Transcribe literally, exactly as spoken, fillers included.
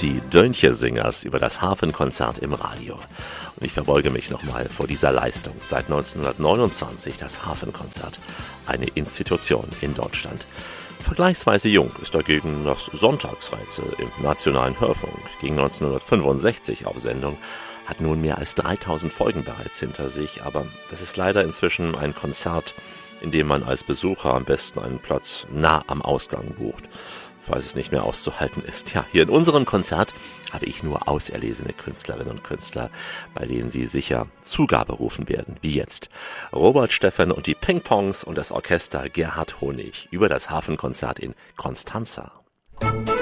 die Döntje-Singers über das Hafenkonzert im Radio. Und ich verbeuge mich nochmal vor dieser Leistung. Seit neunzehnhundertneunundzwanzig das Hafenkonzert, eine Institution in Deutschland. Vergleichsweise jung ist dagegen das Sonntagsrätsel im Nationalen Hörfunk. Ging neunzehnhundertfünfundsechzig auf Sendung, hat nun mehr als dreitausend Folgen bereits hinter sich. Aber das ist leider inzwischen ein Konzert, in dem man als Besucher am besten einen Platz nah am Ausgang bucht, falls es nicht mehr auszuhalten ist. Ja, hier in unserem Konzert habe ich nur auserlesene Künstlerinnen und Künstler, bei denen Sie sicher Zugabe rufen werden, wie jetzt. Robert Steffen und die Ping-Pongs und das Orchester Gerhard Honig über das Hafenkonzert in Constanza.